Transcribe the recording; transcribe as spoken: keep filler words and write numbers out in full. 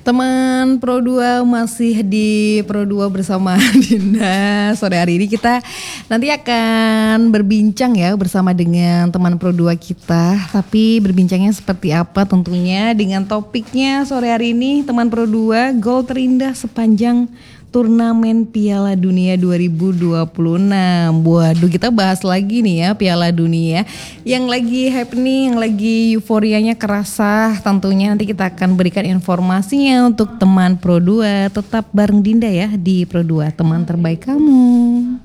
Teman Pro dua masih di Pro dua bersama Dinda. Sore hari ini kita nanti akan berbincang ya bersama dengan teman Pro dua kita. Tapi berbincangnya seperti apa tentunya dengan topiknya sore hari ini teman Pro dua gol terindah sepanjang turnamen Piala Dunia dua ribu dua puluh enam. Waduh, kita bahas lagi nih ya Piala Dunia yang lagi happening, yang lagi euforianya kerasa. Tentunya nanti kita akan berikan informasinya untuk teman Pro dua. Tetap bareng Dinda ya di Pro dua, teman terbaik kamu.